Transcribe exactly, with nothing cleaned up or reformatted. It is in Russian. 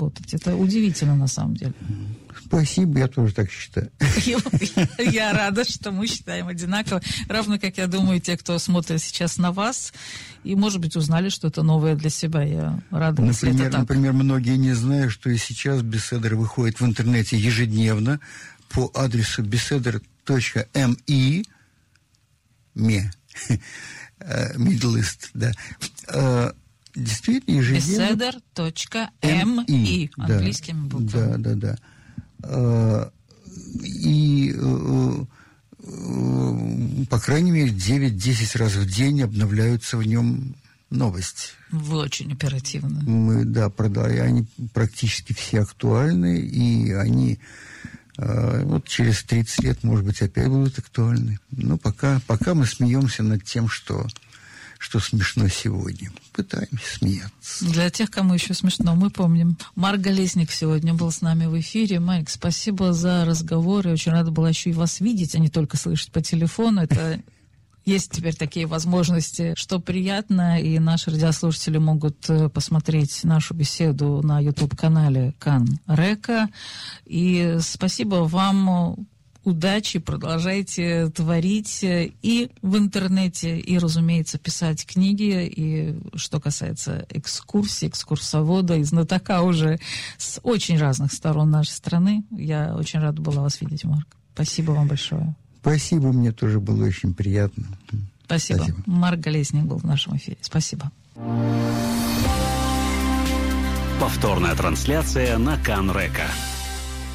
работать. Это удивительно на самом деле. Спасибо, я тоже так считаю. Я рада, что мы считаем одинаково. Равно как, я думаю, те, кто смотрит сейчас на вас, и, может быть, узнали что-то новое для себя. Я рада, если это так. Например, многие не знают, что и сейчас беседер выходит в интернете ежедневно по адресу беседер точка ми, ме, Middle East, да. Действительно, ежедневно... беседер точка ми, английскими буквами. Да, да, да. И, по крайней мере, девять-десять раз в день обновляются в нем новости. Вы очень оперативно. Мы, да, продали. Они практически все актуальны, и они вот через тридцать лет, может быть, опять будут актуальны. Но пока, пока мы смеемся над тем, что... что смешно сегодня. Пытаемся смеяться. Для тех, кому еще смешно, мы помним. Марк Голесник сегодня был с нами в эфире. Марк, спасибо за разговор. Я очень рада была еще и вас видеть, а не только слышать по телефону. Это есть теперь такие возможности, что приятно. И наши радиослушатели могут посмотреть нашу беседу на YouTube-канале Кан Река. И спасибо вам. Удачи, продолжайте творить и в интернете, и, разумеется, писать книги. И что касается экскурсий, экскурсовода и знатока уже с очень разных сторон нашей страны. Я очень рада была вас видеть, Марк. Спасибо вам большое. Спасибо, мне тоже было очень приятно. Спасибо. Спасибо. Марк Голесник был в нашем эфире. Спасибо. Повторная трансляция на Кан Река.